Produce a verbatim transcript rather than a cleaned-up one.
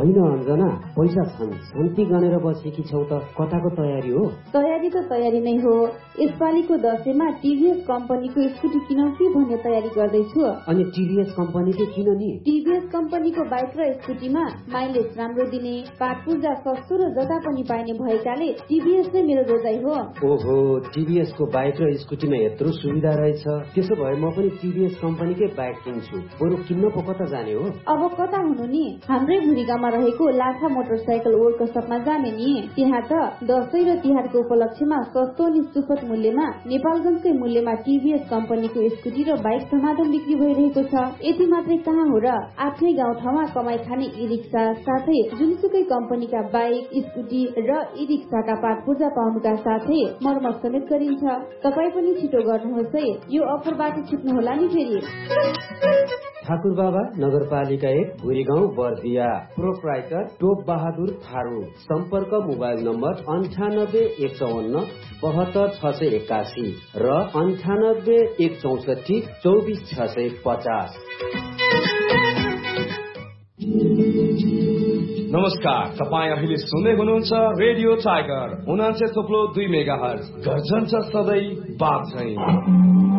होइन अञ्जना, पैसा छन्, शान्ति गनेर बसेकी छौ त कताको तयारी हो? तयारी त तयारी नै हो। यसपालिको दशैंमा टिभीएस कम्पनीको स्कुटी किनौ कि भन्ने तयारी गर्दैछु। अनि टिभीएस कम्पनीको किन नि? टिभीएस कम्पनीको बाइक र स्कुटीमा माइलेज राम्रो दिने, पार्ट पूर्जा सस्तो र जता पनि पाइने भएकाले टिभीएस नै मेरो रोजाइ हो। ओहो, टिभीएस को बाइक र स्कुटीमा यत्रो सुविधा रहेछ। त्यसो भए म पनि टिभीएस कम्पनीकै बाइक किन्छु। बरु किन्न पो कता जाने हो? अब कता हुनु नि, हाम्रै भुरीगाउँमा रहेको लाखा मोटरसाइकल वर्कसपमा जाने नि। त्यहाँ त दशैं र तिहारको उपलक्ष्यमा सस्तो अनि सुपथ मूल्यमा नेपालगञ्जकै मूल्यमा टिभीएस कम्पनीको स्कुटी र बाइक धमाधम बिक्री भइरहेको छ। यति मात्रै कहाँ हो र, आफ्नै गाउँठाउँमा कमाई खाने ई रिक्सा साथै जुनसुकै कम्पनीका बाइक, स्कुटी र ई रिक्साका पार्ट पूर्जा पाउनुका साथै मर्मत समेत गरिन्छ। तपाई पनि छिटो गर्नुहोस् है, यो अफरबाट छुट्नुहोला नि फेरि। ठाकुर बाबा नगरपालिका एक भुरीगाउँ बर्दिया, प्रोप्राइटर टोप बहादुर थारू। सम्पर्क मोबाइल नम्बर अन्ठानब्बे एक चौवन्न बहत्तर छ सय एक्कासी र अन्ठानब्बे एक चौसठी चौबिस छ सय पचास। नमस्कार, तपाईँ अहिले सुन्दै हुनुहुन्छ रेडियो टाइगर उनान्सय थोप्लो दुई मेगा हर्ज। गर्जन छ सधैँ बात चाहिँ।